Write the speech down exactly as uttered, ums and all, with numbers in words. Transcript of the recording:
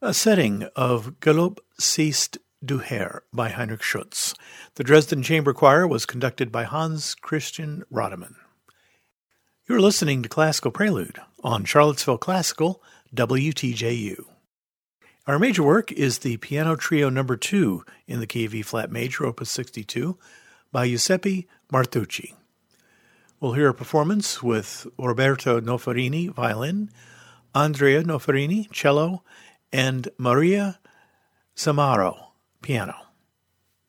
A setting of Galopp siehst du her by Heinrich Schütz. The Dresden Chamber Choir was conducted by Hans Christian Rodemann. You're listening to Classical Prelude on Charlottesville Classical, W T J U. Our major work is the Piano Trio Number two in the key of E-flat major, Opus sixty-two, by Giuseppe Martucci. We'll hear a performance with Roberto Noferini, violin, Andrea Noferini, cello, and Maria Samaro, piano.